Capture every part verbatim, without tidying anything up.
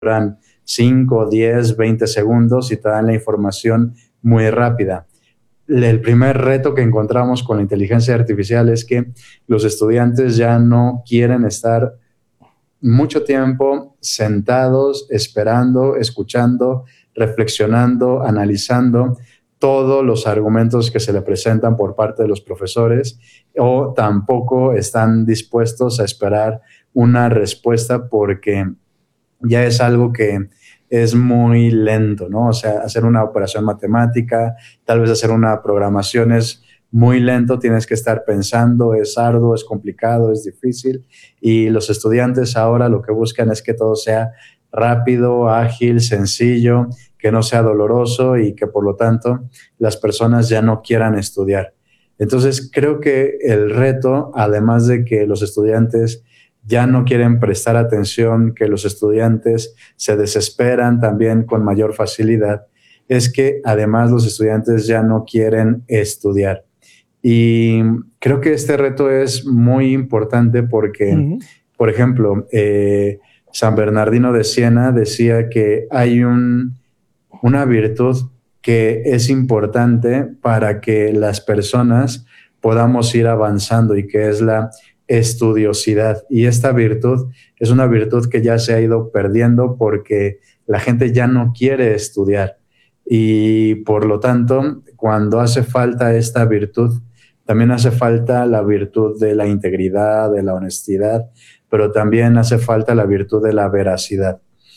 duran cinco, diez, veinte segundos y te dan la información muy rápida. El primer reto que encontramos con la inteligencia artificial es que los estudiantes ya no quieren estar mucho tiempo sentados, esperando, escuchando, reflexionando, analizando todos los argumentos que se le presentan por parte de los profesores, o tampoco están dispuestos a esperar una respuesta porque ya es algo que es muy lento, ¿no? O sea, hacer una operación matemática, tal vez hacer una programación es muy lento, tienes que estar pensando, es arduo, es complicado, es difícil, y los estudiantes ahora lo que buscan es que todo sea rápido, ágil, sencillo, que no sea doloroso y que por lo tanto las personas ya no quieran estudiar. Entonces creo que el reto, además de que los estudiantes ya no quieren prestar atención, que los estudiantes se desesperan también con mayor facilidad, es que además los estudiantes ya no quieren estudiar. Y creo que este reto es muy importante porque, uh-huh. por ejemplo, eh, San Bernardino de Siena decía que hay un, una virtud que es importante para que las personas podamos ir avanzando y que es la estudiosidad. Y esta virtud es una virtud que ya se ha ido perdiendo porque la gente ya no quiere estudiar. Y por lo tanto, cuando hace falta esta virtud, también hace falta la virtud de la integridad, de la honestidad, pero también hace falta la virtud de la veracidad.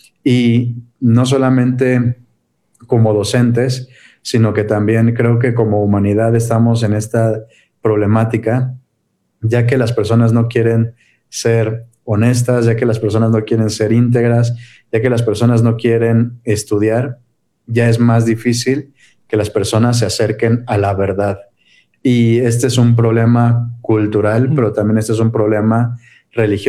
Y no solamente como docentes, sino que también creo que como humanidad estamos en esta problemática, ya que las personas no quieren ser honestas, ya que las personas no quieren ser íntegras, ya que las personas no quieren estudiar, ya es más difícil que las personas se acerquen a la verdad. Y este es un problema cultural, pero también este es un problema religioso.